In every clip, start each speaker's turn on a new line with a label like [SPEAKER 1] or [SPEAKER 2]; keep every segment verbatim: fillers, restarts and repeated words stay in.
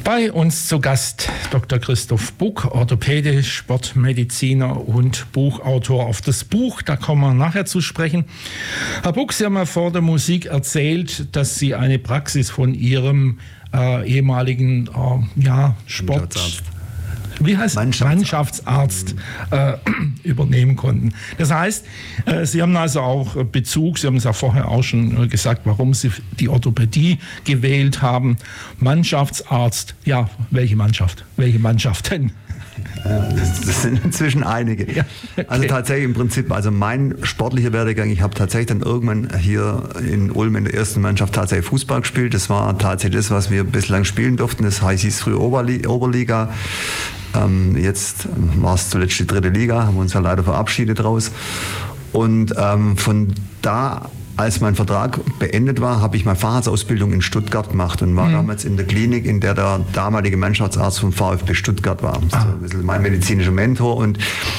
[SPEAKER 1] Bei uns zu Gast Doktor Christoph Buck, Orthopäde, Sportmediziner und Buchautor. Auf das Buch, da kommen wir nachher zu sprechen. Herr Buck, Sie haben ja vor der Musik erzählt, dass Sie eine Praxis von Ihrem äh, ehemaligen äh, ja, Sport... Wie heißt Mannschaftsarzt, Mannschaftsarzt äh, übernehmen konnten. Das heißt, äh, Sie haben also auch Bezug, Sie haben es ja vorher auch schon gesagt, warum Sie die Orthopädie gewählt haben. Mannschaftsarzt, ja, welche Mannschaft? Welche Mannschaften?
[SPEAKER 2] Das, das sind inzwischen einige. Ja, okay. Also tatsächlich im Prinzip, also mein sportlicher Werdegang, ich habe tatsächlich dann irgendwann hier in Ulm in der ersten Mannschaft tatsächlich Fußball gespielt. Das war tatsächlich das, was wir bislang spielen durften. Das heißt, hieß früher Oberli- Oberliga. Ähm, jetzt war es zuletzt die dritte Liga, haben wir uns ja leider verabschiedet raus. Und ähm, von da, als mein Vertrag beendet war, habe ich meine Facharztausbildung in Stuttgart gemacht und war mhm. damals in der Klinik, in der der damalige Mannschaftsarzt vom VfB Stuttgart war. Ah. So ein bisschen mein medizinischer Mentor. Und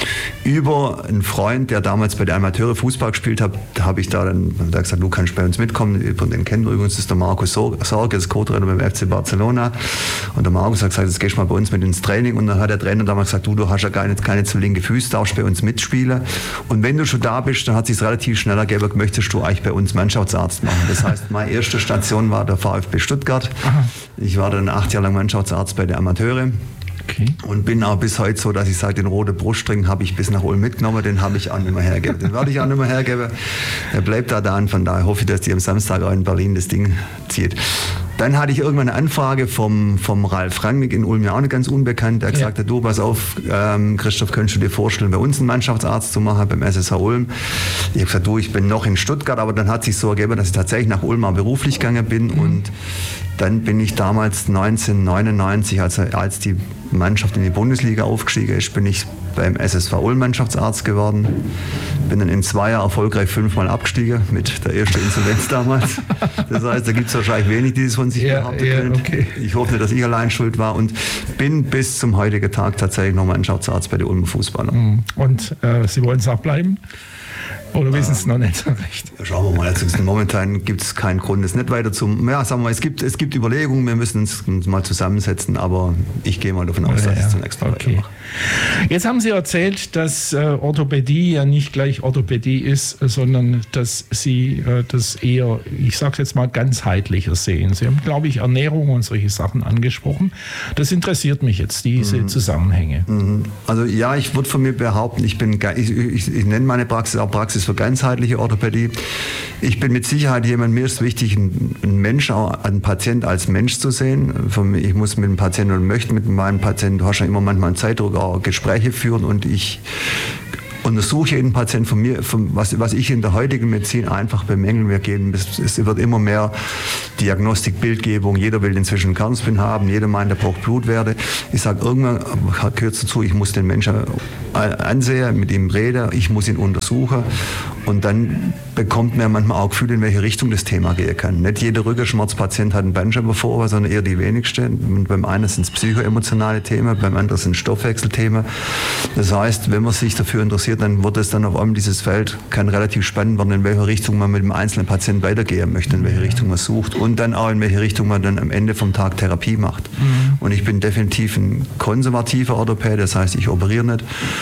[SPEAKER 2] über einen Freund, der damals bei der Amateure Fußball gespielt hat, habe ich da dann da gesagt, du kannst bei uns mitkommen. Den kennen wir übrigens, das ist der Markus Sorge, ist Co-Trainer beim F C Barcelona. Und der Markus hat gesagt, jetzt gehst du mal bei uns mit ins Training. Und dann hat der Trainer damals gesagt, du, du hast ja keine, keine zu linke Füße, darfst bei uns mitspielen. Und wenn du schon da bist, dann hat sich es relativ schnell ergeben, möchtest du eigentlich bei uns Mannschaftsarzt machen. Das heißt, meine erste Station war der VfB Stuttgart. Aha. Ich war dann acht Jahre lang Mannschaftsarzt bei der Amateure. Okay. Und bin auch bis heute so, dass ich sage, den roten Brustring habe ich bis nach Ulm mitgenommen, den habe ich auch nicht mehr hergeben. Den werde ich auch nicht mehr hergeben. Der bleibt da da und von daher hoffe ich, dass die am Samstag auch in Berlin das Ding zieht. Dann hatte ich irgendwann eine Anfrage vom, vom Ralf Rangnick in Ulm, ja auch nicht ganz unbekannt, der ja. gesagt hat, du, pass auf, ähm, Christoph, könntest du dir vorstellen, bei uns einen Mannschaftsarzt zu machen, beim S S H Ulm? Ich habe gesagt, du, ich bin noch in Stuttgart, aber dann hat sich so ergeben, dass ich tatsächlich nach Ulm mal beruflich gegangen bin mhm. und dann bin ich damals neunzehnhundertneunundneunzig, also als die Mannschaft in die Bundesliga aufgestiegen ist, bin ich beim S S V Ulm Mannschaftsarzt geworden. Bin dann in zwei Jahren erfolgreich fünfmal abgestiegen mit der ersten Insolvenz damals. Das heißt, da gibt es wahrscheinlich wenig, die das von sich
[SPEAKER 1] ja,
[SPEAKER 2] behaupten
[SPEAKER 1] ja,
[SPEAKER 2] können.
[SPEAKER 1] Okay.
[SPEAKER 2] Ich hoffe nicht, dass ich allein schuld war und bin bis zum heutigen Tag tatsächlich noch Mannschaftsarzt bei den Ulmer Fußballern.
[SPEAKER 1] Und äh, Sie wollen es auch bleiben? Oder wissen Sie es noch nicht so recht?
[SPEAKER 2] Schauen wir mal. Also momentan gibt es keinen Grund, es nicht weiter zu... Ja, sagen wir mal, es gibt, es gibt Überlegungen, wir müssen uns, uns mal zusammensetzen, aber ich gehe mal davon aus, ja, dass ja. ich zunächst mal
[SPEAKER 1] okay. weitermache. Jetzt haben Sie erzählt, dass äh, Orthopädie ja nicht gleich Orthopädie ist, sondern dass Sie äh, das eher, ich sage jetzt mal, ganzheitlicher sehen. Sie haben, glaube ich, Ernährung und solche Sachen angesprochen. Das interessiert mich jetzt, diese mhm. Zusammenhänge.
[SPEAKER 2] Mhm. Also ja, ich würde von mir behaupten, ich bin, ich, ich, ich nenne meine Praxis auch Praxis für ganzheitliche Orthopädie. Ich bin mit Sicherheit jemand, mir ist wichtig, einen Mensch, einen Patient als Mensch zu sehen. Ich muss mit dem Patienten und möchte mit meinem Patienten, du hast ja immer manchmal einen Zeitdruck, auch Gespräche führen und ich untersuche jeden Patienten von mir, von was, was ich in der heutigen Medizin einfach bemängeln. Wir gehen, es, es wird immer mehr Diagnostik, Bildgebung. Jeder will inzwischen einen Kernspin haben. Jeder meint, er braucht Blutwerte. Ich sage, irgendwann gehört dazu, ich muss den Menschen ansehen, mit ihm reden, ich muss ihn untersuchen. Und dann bekommt man manchmal auch Gefühl, in welche Richtung das Thema gehen kann. Nicht jeder Rückenschmerzpatient hat einen Bandscheibenvorfall, sondern eher die wenigsten. Und beim einen sind es psychoemotionale Themen, beim anderen sind es Stoffwechselthemen. Das heißt, wenn man sich dafür interessiert, dann wird es dann auf einmal dieses Feld, kann relativ spannend werden, in welche Richtung man mit dem einzelnen Patienten weitergehen möchte, in welche Richtung man sucht und dann auch in welche Richtung man dann am Ende vom Tag Therapie macht. Mhm. Und ich bin definitiv ein konservativer Orthopäde, das heißt, ich operiere nicht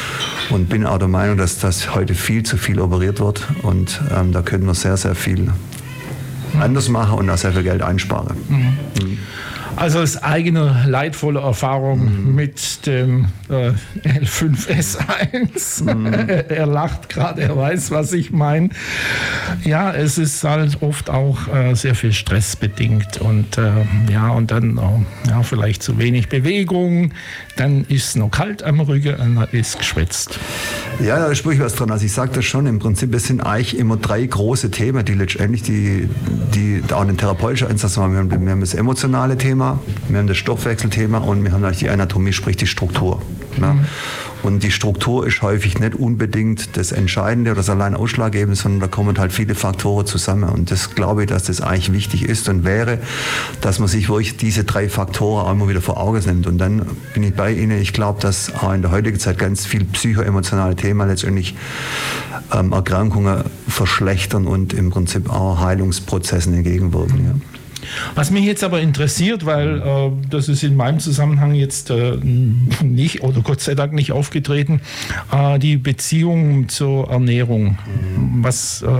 [SPEAKER 2] und bin auch der Meinung, dass das heute viel zu viel operiert wird und ähm, da können wir sehr, sehr viel mhm. anders machen und auch sehr viel Geld einsparen. Mhm. Mhm.
[SPEAKER 1] Also aus eigener leidvoller Erfahrung mhm. mit dem äh, L fünf S eins. Mhm. Er lacht gerade, er weiß, was ich meine. Ja, es ist halt oft auch äh, sehr viel Stress bedingt und äh, ja, und dann äh, ja, vielleicht zu wenig Bewegung. Dann ist es noch kalt am Rücken und dann ist geschwitzt.
[SPEAKER 2] Ja, da spüre ich was dran. Also ich sage das schon, im Prinzip, es sind eigentlich immer drei große Themen, die letztendlich die, die auch einen therapeutischen Einsatz haben. Wir haben, wir haben das emotionale Thema, wir haben das Stoffwechselthema und wir haben natürlich die Anatomie, sprich die Struktur. Ja. Mhm. Und die Struktur ist häufig nicht unbedingt das Entscheidende oder das allein Ausschlaggebende, sondern da kommen halt viele Faktoren zusammen. Und das glaube ich, dass das eigentlich wichtig ist und wäre, dass man sich wirklich diese drei Faktoren auch immer wieder vor Augen nimmt. Und dann bin ich bei Ihnen. Ich glaube, dass auch in der heutigen Zeit ganz viel psychoemotionale Themen letztendlich ähm, Erkrankungen verschlechtern und im Prinzip auch Heilungsprozessen entgegenwirken. Ja.
[SPEAKER 1] Was mich jetzt aber interessiert, weil äh, das ist in meinem Zusammenhang jetzt äh, nicht oder Gott sei Dank nicht aufgetreten, äh, die Beziehung zur Ernährung. Was, äh,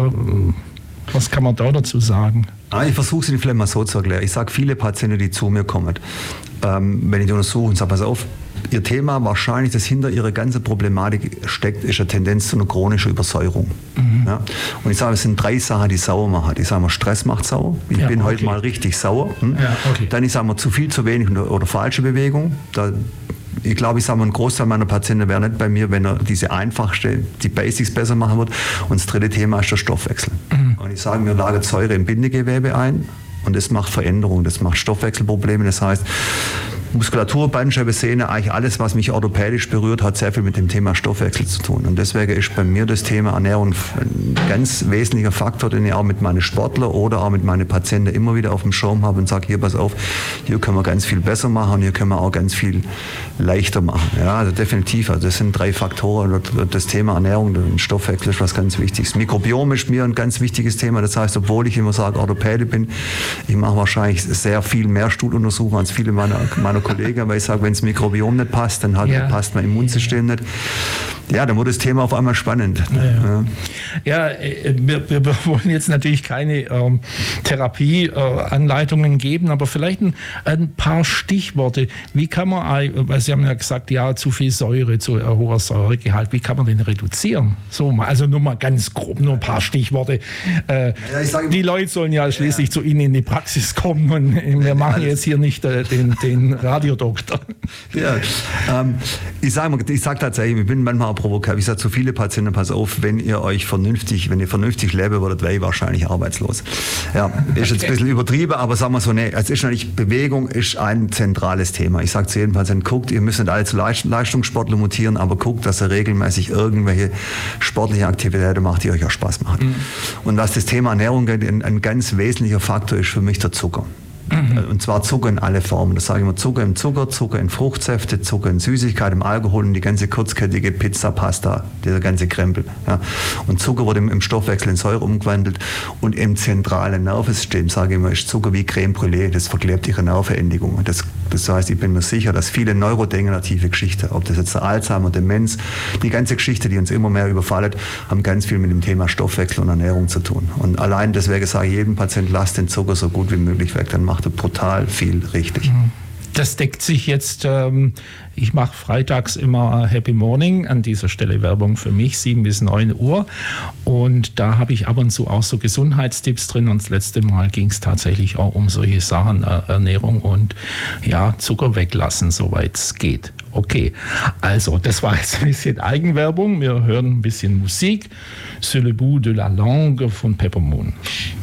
[SPEAKER 1] was kann man da dazu sagen?
[SPEAKER 2] Ah, ich versuche es Ihnen vielleicht mal so zu erklären. Ich sage viele Patienten, die zu mir kommen, ähm, wenn ich die untersuche und sage, pass auf, Ihr Thema wahrscheinlich, das hinter Ihrer ganzen Problematik steckt, ist eine Tendenz zu einer chronischen Übersäuerung. Mhm. Ja? Und ich sage, es sind drei Sachen, die sauer machen. Ich sage mal, Stress macht sauer. Ich ja, bin okay. heute mal richtig sauer. Hm? Ja, okay. Dann ich sage mal, zu viel, zu wenig oder, oder falsche Bewegung. Da, ich glaube, ich sage mal, ein Großteil meiner Patienten wäre nicht bei mir, wenn er diese einfachste, die Basics besser machen wird. Und das dritte Thema ist der Stoffwechsel. Mhm. Und ich sage, mir lagert Säure im Bindegewebe ein. Und das macht Veränderungen, das macht Stoffwechselprobleme. Das heißt, Muskulatur, Bandscheibe, Sehne, eigentlich alles, was mich orthopädisch berührt, hat sehr viel mit dem Thema Stoffwechsel zu tun. Und deswegen ist bei mir das Thema Ernährung ein ganz wesentlicher Faktor, den ich auch mit meinen Sportlern oder auch mit meinen Patienten immer wieder auf dem Schirm habe und sage, hier, pass auf, hier können wir ganz viel besser machen und hier können wir auch ganz viel leichter machen. Ja, also definitiv, also das sind drei Faktoren. Das Thema Ernährung und Stoffwechsel ist was ganz Wichtiges. Mikrobiom ist mir ein ganz wichtiges Thema. Das heißt, obwohl ich immer sage, Orthopäde bin, ich mache wahrscheinlich sehr viel mehr Stuhluntersuchungen als viele meiner, meiner Kollegen, weil ich sage, wenn das Mikrobiom nicht passt, dann halt ja. passt mein Immunsystem ja. nicht. Ja, dann wurde das Thema auf einmal spannend.
[SPEAKER 1] Ja, ja. ja wir, wir wollen jetzt natürlich keine ähm, Therapieanleitungen äh, geben, aber vielleicht ein, ein paar Stichworte. Wie kann man, weil Sie haben ja gesagt, ja, zu viel Säure, zu äh, hoher Säuregehalt, wie kann man den reduzieren? So mal, also nur mal ganz grob, nur ein paar Stichworte. Äh, ja, sage, die Leute sollen ja schließlich ja. zu Ihnen in die Praxis kommen und wir machen ja, jetzt hier nicht äh, den, den Radiodoktor.
[SPEAKER 2] Ja, ähm, ich sage ich sag tatsächlich, ich bin manchmal provokativ. Ich sage zu viele Patienten, pass auf, wenn ihr euch vernünftig, wenn ihr vernünftig leben würdet, wäre ich wahrscheinlich arbeitslos. Ja, ist jetzt ein bisschen übertrieben, aber sagen wir so, nee, es ist natürlich, Bewegung ist ein zentrales Thema. Ich sage zu jedem Patienten, guckt, ihr müsst nicht alle zu Leistungssportler mutieren, aber guckt, dass ihr regelmäßig irgendwelche sportliche Aktivitäten macht, die euch auch Spaß machen. Mhm. Und was das Thema Ernährung geht, ein, ein ganz wesentlicher Faktor ist für mich der Zucker. Mhm. Und zwar Zucker in alle Formen. Das sage ich immer, Zucker im Zucker, Zucker in Fruchtsäfte, Zucker in Süßigkeit, im Alkohol und die ganze kurzkettige Pizza, Pasta, dieser ganze Krempel. Ja. Und Zucker wird im, im Stoffwechsel in Säure umgewandelt und im zentralen Nervensystem, sage ich immer, ist Zucker wie Creme Brûlée, das verklebt ihre Nervenendigung. Das, das heißt, ich bin mir sicher, dass viele neurodegenerative Geschichten, ob das jetzt der Alzheimer, Demenz, die ganze Geschichte, die uns immer mehr überfallen, haben ganz viel mit dem Thema Stoffwechsel und Ernährung zu tun. Und allein deswegen sage ich jedem Patienten, lasst den Zucker so gut wie möglich weg, dann macht er brutal viel richtig.
[SPEAKER 1] Das deckt sich jetzt, ähm, ich mache freitags immer Happy Morning, an dieser Stelle Werbung für mich, sieben bis neun Uhr und da habe ich ab und zu auch so Gesundheitstipps drin und das letzte Mal ging es tatsächlich auch um solche Sachen, äh, Ernährung und ja, Zucker weglassen, soweit es geht. Okay, also das war jetzt ein bisschen Eigenwerbung, wir hören ein bisschen Musik, C'est le bout de la langue von Peppermoon.